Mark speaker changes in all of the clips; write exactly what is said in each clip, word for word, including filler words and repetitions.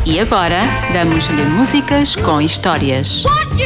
Speaker 1: E agora, damos-lhe músicas com histórias.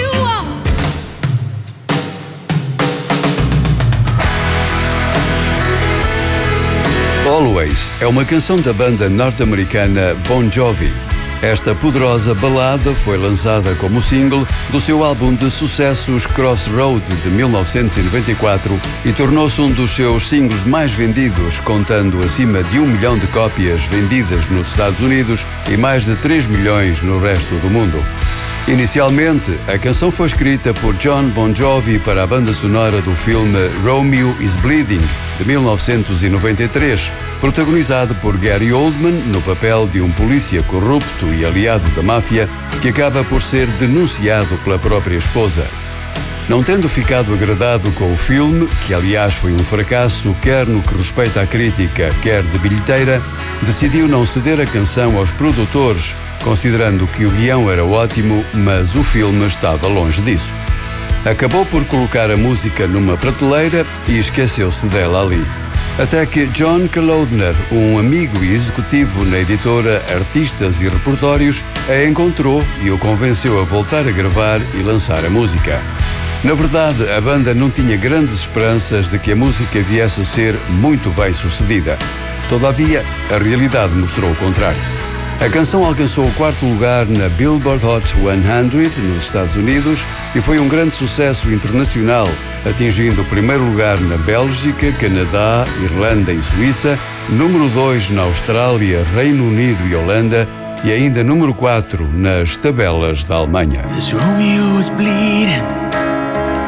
Speaker 2: Always é uma canção da banda norte-americana Bon Jovi. Esta poderosa balada foi lançada como single do seu álbum de sucessos Crossroad de mil novecentos e noventa e quatro e tornou-se um dos seus singles mais vendidos, contando acima de um milhão de cópias vendidas nos Estados Unidos e mais de três milhões no resto do mundo. Inicialmente, a canção foi escrita por John Bon Jovi para a banda sonora do filme Romeo is Bleeding, de mil novecentos e noventa e três, protagonizado por Gary Oldman no papel de um polícia corrupto e aliado da máfia que acaba por ser denunciado pela própria esposa. Não tendo ficado agradado com o filme, que aliás foi um fracasso quer no que respeita à crítica, quer de bilheteira, decidiu não ceder a canção aos produtores, considerando que o guião era ótimo, mas o filme estava longe disso. Acabou por colocar a música numa prateleira e esqueceu-se dela ali. Até que John Kalodner, um amigo e executivo na editora Artistas e Repertórios, a encontrou e o convenceu a voltar a gravar e lançar a música. Na verdade, a banda não tinha grandes esperanças de que a música viesse a ser muito bem sucedida. Todavia, a realidade mostrou o contrário. A canção alcançou o quarto lugar na Billboard Hot cem nos Estados Unidos e foi um grande sucesso internacional, atingindo o primeiro lugar na Bélgica, Canadá, Irlanda e Suíça, número dois na Austrália, Reino Unido e Holanda e ainda número quatro nas tabelas da Alemanha.
Speaker 3: This Romeo is bleeding.